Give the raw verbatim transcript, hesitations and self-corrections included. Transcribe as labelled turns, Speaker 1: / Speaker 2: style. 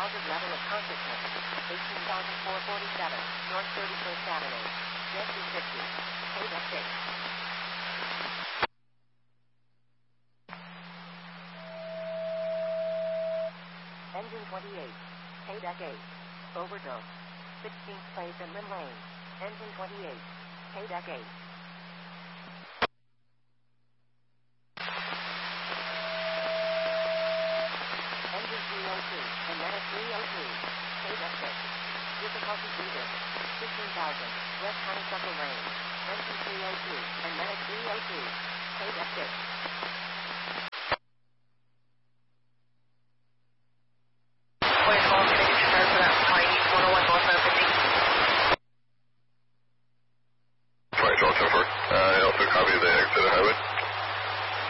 Speaker 1: Positive level of consciousness. eighteen thousand four hundred forty-seven. North thirty-first Avenue. Jet two fifty. Paydeck six. Engine twenty-eight. Paydeck eight. Overdose. sixteenth place in Lynn Lane. Engine twenty-eight. Paydeck eight. Engine three oh two. And Meta three oh two. Paydeck six. Difficulty breathing. fifteen thousand. West Honeysuckle Lane. Engine three oh two. And Meta three oh two. Paydeck six.